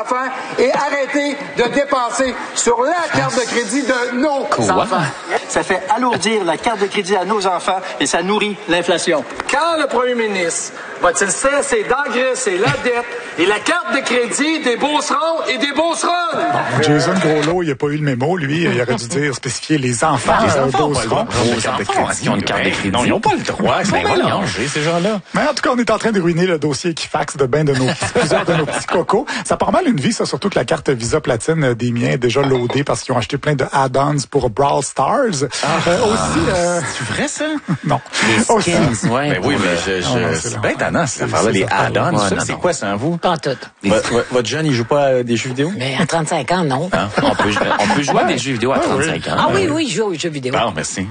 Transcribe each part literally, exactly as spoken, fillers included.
enfants et arrêter de dépenser sur la carte de crédit de nos Quoi? enfants. Ça fait alourdir la carte de crédit à nos enfants et ça nourrit l'inflation. Quand le premier ministre va-t-il cesser d'engraisser la dette et la carte de crédit des beaucerons et des beauceronnes? Bon, Jason Groslo, il n'a pas eu le mémo, lui. Il aurait dû dire, spécifier les enfants. Les euh, enfants n'ont pas le droit. beaucerons. Les enfants, est-ce qu'ils ont une carte de crédit? Non, ils n'ont pas le droit. C'est mélangé, ces gens-là. Mais en tout cas, on est en train de ruiner le dossier Equifax de ben de nos plusieurs de nos petits cocos. Ça part mal une vie, ça, surtout que la carte Visa Platine des miens est déjà loadée parce qu'ils ont acheté plein de add-ons pour Brawl Stars. Ah, euh, aussi, euh... c'est vrai, ça? Non. Les Aussi. skins, ouais. Ben oui, mais je, je, Oh, non, c'est c'est long. bien tannant, cette affaire-là, les add-ons. Ouais, ça, non, c'est non. quoi, ça, vous? Pas en tout. Votre, votre jeune, il joue pas à des jeux vidéo? Mais à trente-cinq ans, non. Hein? On peut, on peut jouer à des jeux vidéo à Ah, oui. trente-cinq ans. Ah oui, oui, je joue aux jeux vidéo. Bon, merci.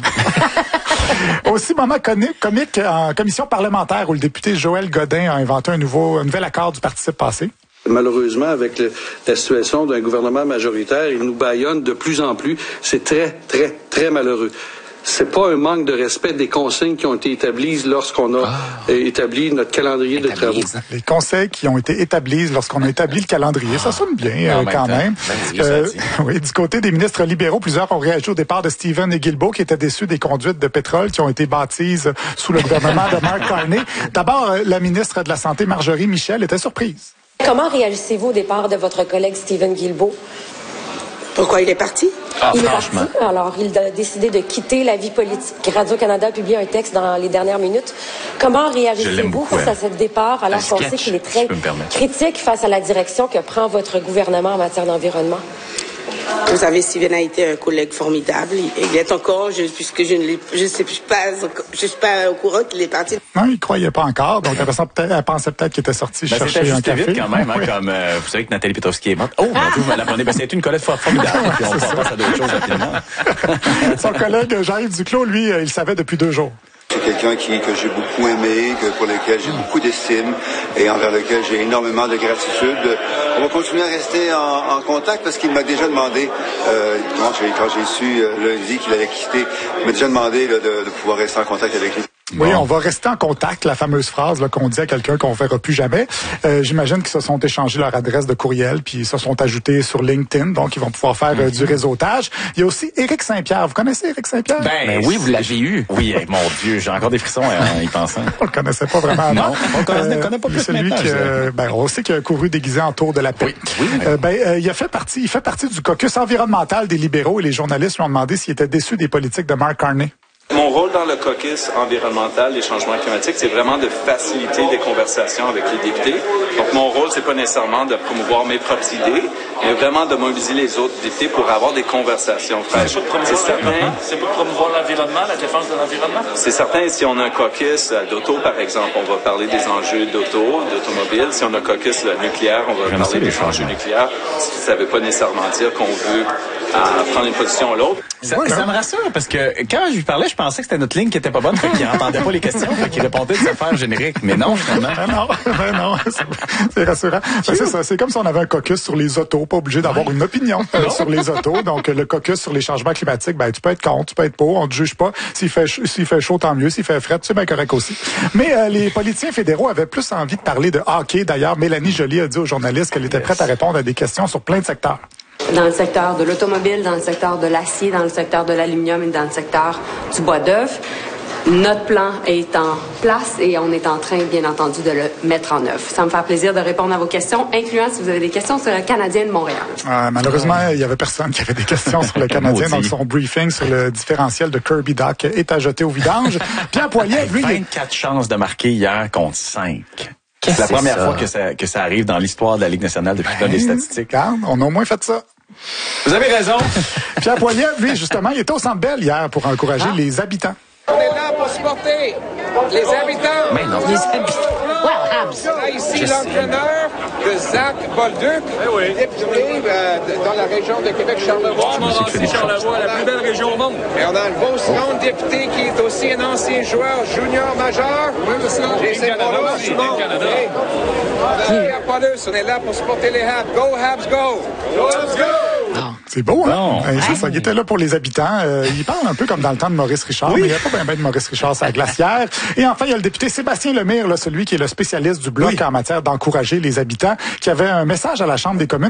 Aussi, moment coni- comique en commission parlementaire où le député Joël Godin a inventé un nouveau, un nouvel accord du participe passé. Malheureusement, avec le, la situation d'un gouvernement majoritaire, il nous bâillonne de plus en plus. C'est très, très, très malheureux. C'est pas un manque de respect des consignes qui ont été établies lorsqu'on a ah. établi notre calendrier de travaux. Les conseils qui ont été établis lorsqu'on a établi le calendrier, ça sonne bien euh, quand même. Ben, euh, oui, du côté des ministres libéraux, plusieurs ont réagi au départ de Stephen Guilbeault qui étaient déçus des conduites de pétrole qui ont été bâties sous le gouvernement de Mark Carney. D'abord, euh, la ministre de la Santé, Marjorie Michel, était surprise. Comment réagissez-vous au départ de votre collègue Stephen Guilbeault? Pourquoi il est parti? Ah, il est franchement. parti, alors il a décidé de quitter la vie politique. Radio-Canada a publié un texte dans les dernières minutes. Comment réagissez-vous face à ce départ, alors qu'on sait qu'il est très critique face à la direction que prend votre gouvernement en matière d'environnement? Vous savez, Steven a été un collègue formidable. Il est encore, je, puisque je ne l'ai, je sais pas, je suis pas au courant qu'il est parti. Non, il croyait pas encore, donc elle pensait peut-être, elle pensait peut-être qu'il était sorti Ben, chercher un café. Vite quand même, hein, Oui. comme euh, vous savez que Nathalie Petrovski est morte. Oh, ben, vous me l'apprenez. Ben, c'est une collègue formidable. Puis on passe à d'autres choses rapidement. Son collègue Jean-Yves Duclos, lui, il le savait depuis deux jours. C'est quelqu'un qui, que j'ai beaucoup aimé, que, pour lequel j'ai beaucoup d'estime et envers lequel j'ai énormément de gratitude. On va continuer à rester en, en contact parce qu'il m'a déjà demandé, euh, quand j'ai, quand j'ai su euh, lundi qu'il allait quitter, il m'a déjà demandé là, de, de pouvoir rester en contact avec lui. Oui, Bon. on va rester en contact, la fameuse phrase là, qu'on dit à quelqu'un qu'on ne verra plus jamais. Euh, j'imagine qu'ils se sont échangés leur adresse de courriel, puis ils se sont ajoutés sur LinkedIn, donc ils vont pouvoir faire euh, du réseautage. Il y a aussi Éric Saint-Pierre. Vous connaissez Éric Saint-Pierre? Ben, Ben oui, vous l'avez eu. Oui, eh, mon Dieu, j'ai encore des frissons en y pensant. On le connaissait pas vraiment avant. Non, on le connaît, connaît pas plus celui maintenant, qui, je euh, ben, on sait qu'il a couru déguisé en tour de la paix. Oui, oui, mais- Euh, ben, euh, il a fait partie, il fait partie du caucus environnemental des libéraux et les journalistes lui ont demandé s'il était déçu des politiques de Mark Carney. Mon rôle dans le caucus environnemental des changements climatiques, c'est vraiment de faciliter des conversations avec les députés. Donc, mon rôle, c'est pas nécessairement de promouvoir mes propres idées, mais vraiment de mobiliser les autres députés pour avoir des conversations fraîches. C'est certain. C'est pour promouvoir l'environnement, la défense de l'environnement? C'est certain, si on a un caucus d'auto, par exemple, on va parler des enjeux d'auto, d'automobile. Si on a un caucus nucléaire, on va parler des enjeux nucléaires. Ça ne veut pas nécessairement dire qu'on veut euh, prendre une position ou l'autre. Ça, ça me rassure parce que quand je lui parlais, je pensais que c'était notre ligne qui était pas bonne, fait qu'il n'entendait pas les questions, fait qu'il répondait de sa faire générique. Mais non, finalement. Ben non, ben non, c'est, c'est rassurant. Ben c'est ça, c'est comme si on avait un caucus sur les autos, pas obligé d'avoir ouais. une opinion euh, sur les autos. Donc le caucus sur les changements climatiques, ben tu peux être contre, tu peux être pour, on te juge pas. S'il fait s'il fait chaud, tant mieux. S'il fait frais, c'est bien correct aussi. Mais euh, les politiciens fédéraux avaient plus envie de parler de hockey. D'ailleurs, Mélanie Joly a dit aux journalistes qu'elle était prête à répondre à des questions sur plein de secteurs. Dans le secteur de l'automobile, dans le secteur de l'acier, dans le secteur de l'aluminium et dans le secteur du bois d'œuf. Notre plan est en place et on est en train, bien entendu, de le mettre en œuvre. Ça me fait plaisir de répondre à vos questions, incluant si vous avez des questions sur le Canadien de Montréal. Euh, malheureusement, il y avait personne qui avait des questions sur le Canadien, donc son briefing sur le différentiel de Kirby Doc est à jeter au vidange. Pierre Poilievre, lui... vingt-quatre chances de marquer hier contre cinq. C'est la première ça? fois que ça, que ça arrive dans l'histoire de la Ligue nationale depuis ben, les statistiques. Regarde, on a au moins fait ça. Vous avez raison. Pierre Poilievre, lui, justement, il était au Centre Bell hier pour encourager ah. les habitants. On est là pour supporter les habitants. Mais non, les habitants. Well, Habs. On a ici l'entraîneur de Zach Bolduc, oui. député euh, dans la région de Québec-Charlevoix. C'est Charlevoix, la plus belle région au monde. Et on a le beau Simon, oh. député, qui est aussi un ancien joueur junior majeur. Oui, c'est ça. Et c'est pas là, Simon. Hey. On a Pierre Paulus, on est là pour supporter les Habs. Go, Habs, go! Go, Habs, go! Non. C'est beau, hein? Non. Ben, c'est ça, il était là pour les habitants. Euh, il parle un peu comme dans le temps de Maurice Richard, oui. mais il n'y a pas bien ben de Maurice Richard sur la glacière. Et enfin, il y a le député Sébastien Lemire, là, celui qui est le spécialiste du Bloc oui. en matière d'encourager les habitants, qui avait un message à la Chambre des communes.